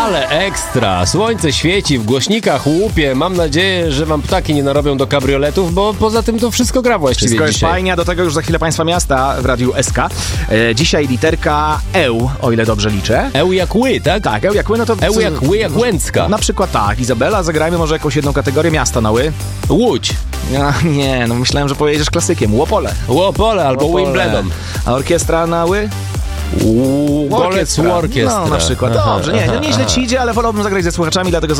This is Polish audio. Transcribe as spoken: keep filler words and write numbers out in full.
Ale ekstra! Słońce świeci, w głośnikach łupie. Mam nadzieję, że wam ptaki nie narobią do kabrioletów, bo poza tym to wszystko gra właściwie Wszystko jest dzisiaj. fajnie, a do tego już za chwilę Państwa Miasta w Radiu S K. E, dzisiaj literka Eł, o ile dobrze liczę. Eł jak ły, tak? Tak, Eł jak ły, no to... Eł jak ły, jak Łęcka. Na przykład tak, Izabela, zagrajmy może jakąś jedną kategorię miasta na ły. Łódź. A, nie, no myślałem, że pojedziesz klasykiem. Łopole. Łopole albo Łopole. Wimbledon. A orkiestra na ły? Golec Orkiestra. No, na przykład. Aha, Dobrze, nie, no nieźle aha. ci idzie, ale wolałbym zagrać ze słuchaczami, dlatego